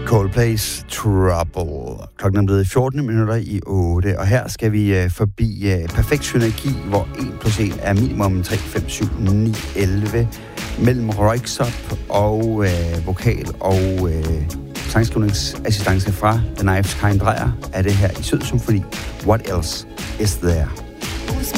Coldplay's Trouble. Klokken er blevet 14 minutter i 8, og her skal vi forbi perfekt synergi, hvor 1 plus 1 er minimum 3, 5, 7, 9, 11. Mellem Röyksopp og vokal og sangskrivningsassistance fra The Knives Kind Dreyer er det her i Sød Symfoni. What else is there? Who's